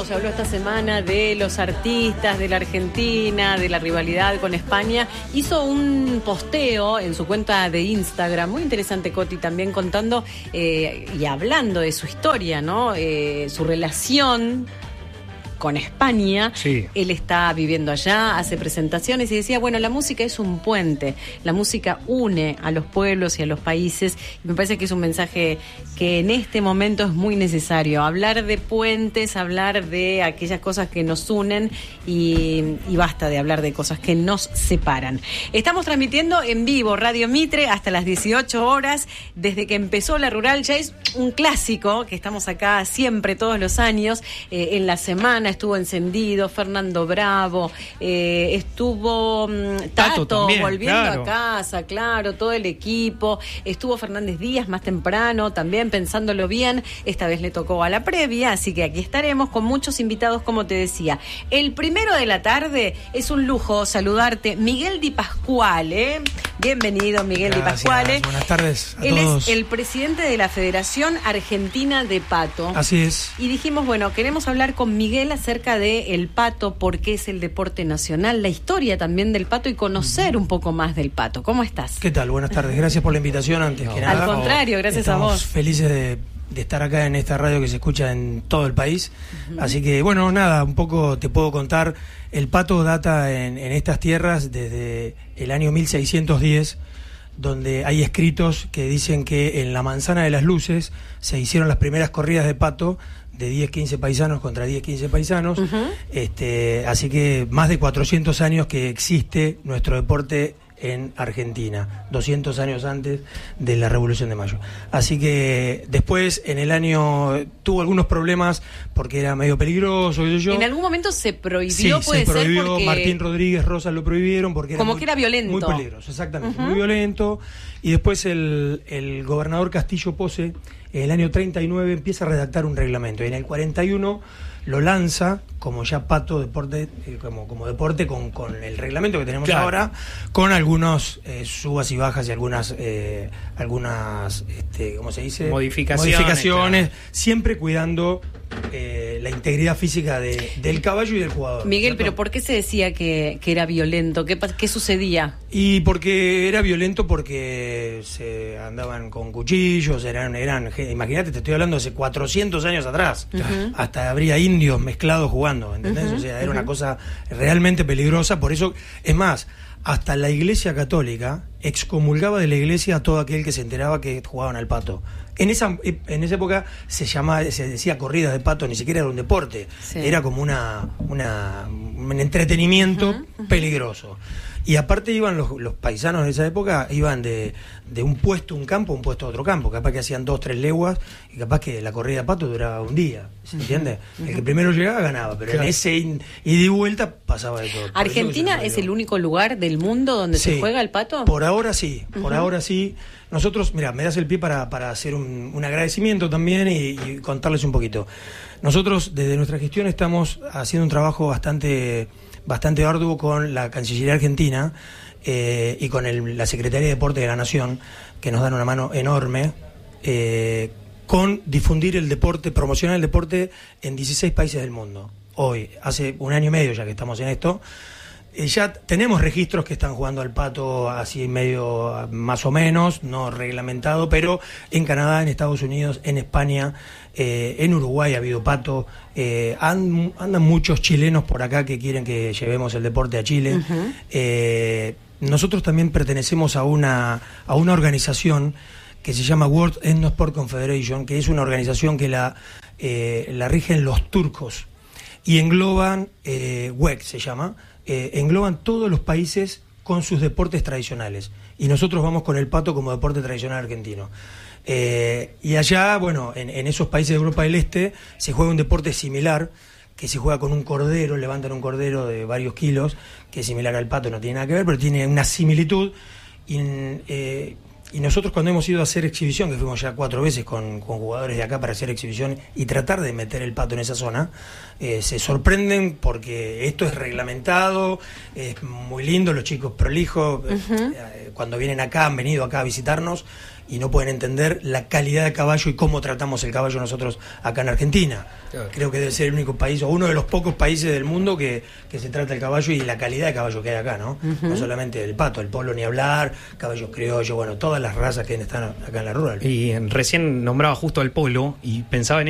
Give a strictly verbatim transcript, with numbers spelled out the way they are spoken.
tanto se habló esta semana de los artistas, de la Argentina, de la rivalidad con España, hizo un posteo en su cuenta de Instagram, muy interesante, Coti, también contando eh, y hablando de su historia, ¿no? Eh, su relación con España. Sí. Él está viviendo allá, hace presentaciones y decía, bueno, la música es un puente, la música une a los pueblos y a los países, y me parece que es un mensaje que en este momento es muy necesario, hablar de puentes, hablar de aquellas cosas que nos unen y, y basta de hablar de cosas que nos separan. Estamos transmitiendo en vivo Radio Mitre hasta las dieciocho horas, desde que empezó la Rural, ya es un clásico que estamos acá siempre, todos los años, eh, en la semana. Estuvo encendido, Fernando Bravo, eh, estuvo um, Tato, Tato también, volviendo claro. a casa, claro, todo el equipo, estuvo Fernández Díaz más temprano, también pensándolo bien, esta vez le tocó a la previa, así que aquí estaremos con muchos invitados, como te decía. El primero de la tarde, es un lujo saludarte, Miguel Di Pasquale, bienvenido Miguel Gracias, Di Pasquale. Buenas tardes a Él todos. es el presidente de la Federación Argentina de Pato. Así es. Y dijimos, bueno, queremos hablar con Miguel acerca de el pato, por qué es el deporte nacional, la historia también del pato y conocer un poco más del pato. ¿Cómo estás? ¿Qué tal? Buenas tardes. Gracias por la invitación antes que nada. Al contrario, gracias Estamos a vos. felices de, de estar acá en esta radio que se escucha en todo el país. Uh-huh. Así que, bueno, nada, un poco te puedo contar. El pato data en, en estas tierras desde el año mil seiscientos diez, donde hay escritos que dicen que en la Manzana de las Luces se hicieron las primeras corridas de pato de diez, quince paisanos contra diez, quince paisanos. Uh-huh. este, así que más de cuatrocientos años que existe nuestro deporte en Argentina, doscientos años antes de la Revolución de Mayo. Así que después, en el año, tuvo algunos problemas porque era medio peligroso, qué sé yo. En algún momento se prohibió, sí, puede se prohibió, ser porque... Martín Rodríguez Rosas lo prohibieron porque era como muy, que era violento. Muy peligroso, exactamente, uh-huh. muy violento. Y después el, el gobernador Castillo Pose, en el año treinta y nueve, empieza a redactar un reglamento. Y en el cuarenta y uno lo lanza como ya pato deporte, eh, como, como deporte con, con el reglamento que tenemos claro. ahora, con algunos eh, subas y bajas y algunas eh, algunas este, ¿cómo se dice? Modificaciones, modificaciones claro. Siempre cuidando eh, la integridad física de, del caballo y del jugador. Miguel, ¿cierto? pero ¿por qué se decía que, que era violento? ¿Qué, ¿Qué sucedía? Y porque era violento porque se andaban con cuchillos, eran, eran imagínate, te estoy hablando hace cuatrocientos años atrás, uh-huh. hasta habría indios mezclados jugando, ¿entendés? Uh-huh. O sea, era uh-huh. una cosa realmente peligrosa, por eso, es más, hasta la Iglesia Católica excomulgaba de la iglesia a todo aquel que se enteraba que jugaban al pato. En esa en esa época se llamaba, se decía corridas de pato, ni siquiera era un deporte, sí. Era como una, una un entretenimiento uh-huh, uh-huh. peligroso. Y aparte iban los, los paisanos de esa época, iban de, de un puesto a un campo, un puesto a otro campo, capaz que hacían dos, tres leguas, y capaz que la corrida de pato duraba un día, ¿se entiende? Uh-huh. El que primero llegaba ganaba, pero claro. en ese ida y vuelta pasaba de todo. ¿Argentina es el único lugar del mundo donde sí. se juega el pato? Por ahora sí, por uh-huh. ahora sí. Nosotros, mira, me das el pie para, para hacer un, un agradecimiento también y, y contarles un poquito. Nosotros desde nuestra gestión estamos haciendo un trabajo bastante... bastante arduo con la Cancillería Argentina eh, y con el, la Secretaría de Deporte de la Nación, que nos dan una mano enorme eh, con difundir el deporte, promocionar el deporte en dieciséis países del mundo. Hoy, hace un año y medio ya que estamos en esto, eh, ya tenemos registros que están jugando al pato así medio más o menos, no reglamentado, pero en Canadá, en Estados Unidos, en España, eh, en Uruguay ha habido pato, eh, and, andan muchos chilenos por acá que quieren que llevemos el deporte a Chile. Uh-huh. eh, nosotros también pertenecemos a una, a una organización que se llama World Ethnosport Confederation, que es una organización que la, eh, la rigen los turcos y engloban, eh, W E C se llama, Eh, engloban todos los países con sus deportes tradicionales y nosotros vamos con el pato como deporte tradicional argentino eh, y allá, bueno, en, en esos países de Europa del Este se juega un deporte similar que se juega con un cordero, levantan un cordero de varios kilos que es similar al pato, no tiene nada que ver, pero tiene una similitud y, eh, y nosotros cuando hemos ido a hacer exhibición, que fuimos ya cuatro veces con, con jugadores de acá para hacer exhibición y tratar de meter el pato en esa zona, eh, se sorprenden porque esto es reglamentado, es muy lindo, los chicos prolijos, uh-huh. eh, cuando vienen acá, han venido acá a visitarnos y no pueden entender la calidad de caballo y cómo tratamos el caballo nosotros acá en Argentina. Claro. Creo que debe ser el único país, o uno de los pocos países del mundo que, que se trata el caballo y la calidad de caballo que hay acá, ¿no? Uh-huh. No solamente el pato, el polo ni hablar, caballos criollos, bueno, todas las razas que están acá en la rural. Y recién nombraba justo al polo y pensaba en